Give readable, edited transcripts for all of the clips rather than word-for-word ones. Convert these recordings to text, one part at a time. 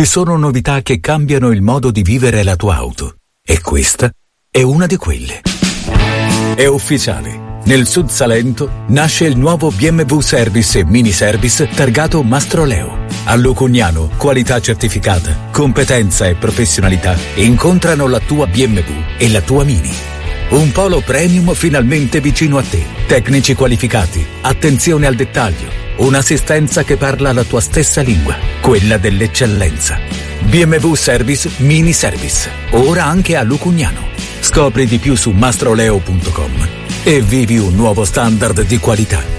Ci sono novità che cambiano il modo di vivere la tua auto. E questa è una di quelle. È ufficiale. Nel Sud Salento nasce il nuovo BMW Service e Mini Service targato Mastroleo. A Lucugnano, qualità certificata, competenza e professionalità incontrano la tua BMW e la tua Mini. Un polo premium finalmente vicino a te. Tecnici qualificati, attenzione al dettaglio, un'assistenza che parla la tua stessa lingua, quella dell'eccellenza. BMW Service Mini Service, ora anche a Lucugnano. Scopri di più su mastroleo.com e vivi un nuovo standard di qualità.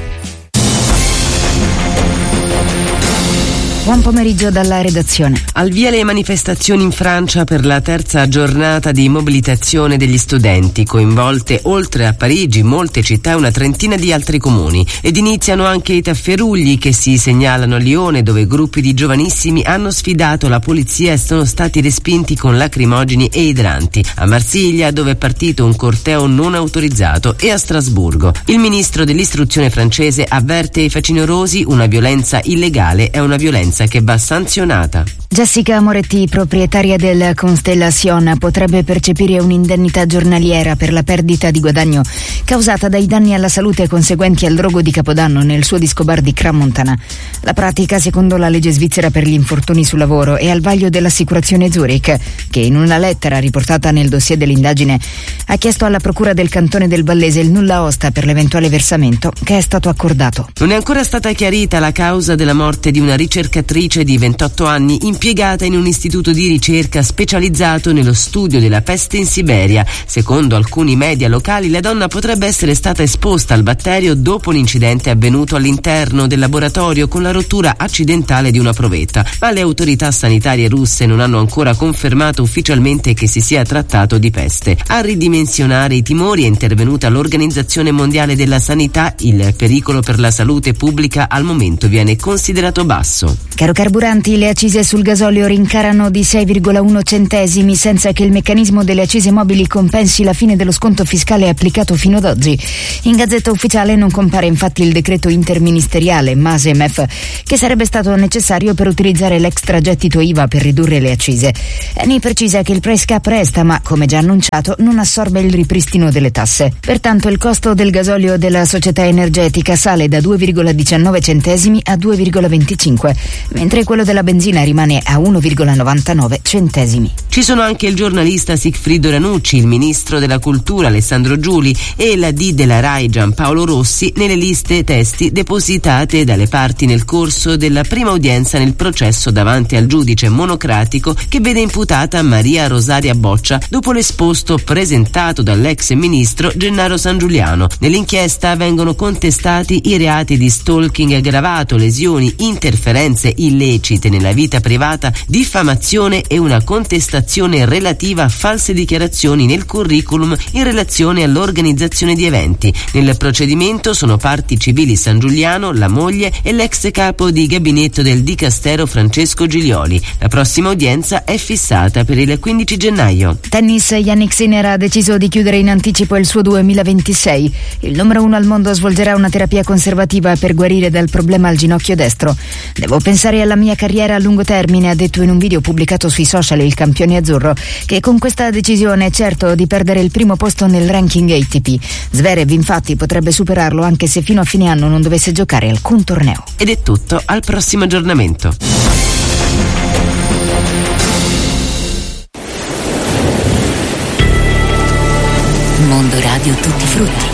Buon pomeriggio dalla redazione. Al via le manifestazioni in Francia per la terza giornata di mobilitazione degli studenti, coinvolte oltre a Parigi, molte città e una trentina di altri comuni. Ed iniziano anche i tafferugli che si segnalano a Lione, dove gruppi di giovanissimi hanno sfidato la polizia e sono stati respinti con lacrimogeni e idranti. A Marsiglia, dove è partito un corteo non autorizzato, e a Strasburgo. Il ministro dell'istruzione francese avverte i facinorosi: una violenza illegale è una violenza che va sanzionata. Jessica Moretti, proprietaria del Constellation, potrebbe percepire un'indennità giornaliera per la perdita di guadagno causata dai danni alla salute conseguenti al rogo di Capodanno nel suo disco bar di Crans-Montana. La pratica, secondo la legge svizzera per gli infortuni sul lavoro, è al vaglio dell'assicurazione Zurich, che in una lettera riportata nel dossier dell'indagine ha chiesto alla procura del cantone del Vallese il nulla osta per l'eventuale versamento, che è stato accordato. Non è ancora stata chiarita la causa della morte di una ricercatrice di 28 anni impiegata in un istituto di ricerca specializzato nello studio della peste in Siberia. Secondo alcuni media locali, la donna potrebbe essere stata esposta al batterio dopo l'incidente avvenuto all'interno del laboratorio con la rottura accidentale di una provetta, ma le autorità sanitarie russe non hanno ancora confermato ufficialmente che si sia trattato di peste. A ridimensionare i timori è intervenuta l'Organizzazione Mondiale della Sanità. Il pericolo per la salute pubblica al momento viene considerato basso. Caro carburanti, le accise sul gasolio rincarano di 6,1 centesimi senza che il meccanismo delle accise mobili compensi la fine dello sconto fiscale applicato fino ad oggi. In Gazzetta Ufficiale non compare infatti il decreto interministeriale MASE-MEF che sarebbe stato necessario per utilizzare l'extragettito IVA per ridurre le accise. Eni precisa che il price cap resta, ma come già annunciato non assorbe il ripristino delle tasse. Pertanto il costo del gasolio della società energetica sale da 2,19 centesimi a 2,25, mentre quello della benzina rimane a 1,99 centesimi. Ci sono anche il giornalista Sigfrido Ranucci, il ministro della cultura Alessandro Giuli e l'AD della RAI Giampaolo Rossi nelle liste testi depositate dalle parti nel corso della prima udienza nel processo davanti al giudice monocratico che vede imputata Maria Rosaria Boccia dopo l'esposto presentato dall'ex ministro Gennaro Sangiuliano. Nell'inchiesta vengono contestati i reati di stalking aggravato, lesioni, interferenze illecite nella vita privata, diffamazione e una contestazione relativa a false dichiarazioni nel curriculum in relazione all'organizzazione di eventi. Nel procedimento sono parti civili Sangiuliano, la moglie e l'ex capo di gabinetto del dicastero Francesco Giglioli. La prossima udienza è fissata per il 15 gennaio. Tennis, Jannik Sinner ha deciso di chiudere in anticipo il suo 2026. Il numero 1 al mondo svolgerà una terapia conservativa per guarire dal problema al ginocchio destro. Devo pensare alla mia carriera a lungo termine, ha detto in un video pubblicato sui social il campione azzurro, che con questa decisione è certo di perdere il primo posto nel ranking ATP. Zverev infatti potrebbe superarlo anche se fino a fine anno non dovesse giocare alcun torneo. Ed è tutto, al prossimo aggiornamento. Mondo Radio Tutti Frutti.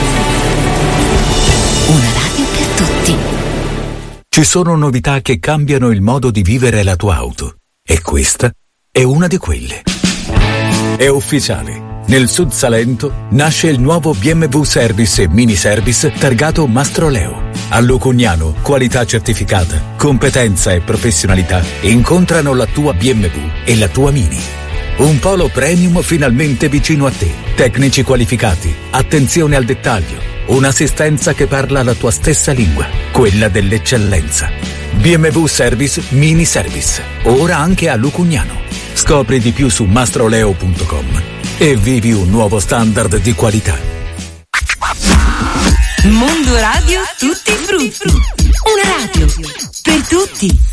Una radio per tutti. Ci sono novità che cambiano il modo di vivere la tua auto. E questa è una di quelle. È ufficiale. Nel Sud Salento nasce il nuovo BMW Service e Mini Service targato Mastroleo. A Lucugnano, qualità certificata, competenza e professionalità incontrano la tua BMW e la tua Mini. Un polo premium finalmente vicino a te. Tecnici qualificati, attenzione al dettaglio, un'assistenza che parla la tua stessa lingua, quella dell'eccellenza. BMW Service Mini Service, ora anche a Lucugnano. Scopri di più su mastroleo.com e vivi un nuovo standard di qualità. Mondo Radio Tutti Frutti. Una radio per tutti.